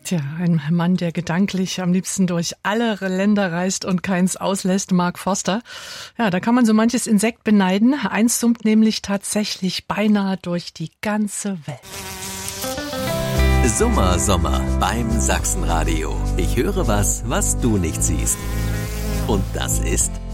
Tja, ein Mann, der gedanklich am liebsten durch alle Länder reist und keins auslässt, Mark Forster. Ja, da kann man so manches Insekt beneiden. Eins summt nämlich tatsächlich beinahe durch die ganze Welt. Summer, Sommer beim Sachsenradio. Ich höre was du nicht siehst. Und das ist